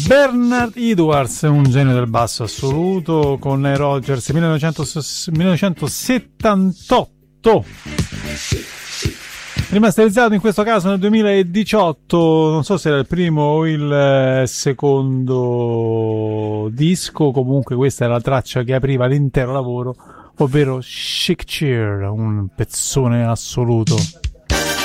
Bernard Edwards, un genio del basso assoluto, con Nile Rodgers 1978, rimasterizzato in questo caso nel 2018. Non so se era il primo o il secondo disco, comunque questa era la traccia che apriva l'intero lavoro, ovvero Chic Cheer, un pezzone assoluto.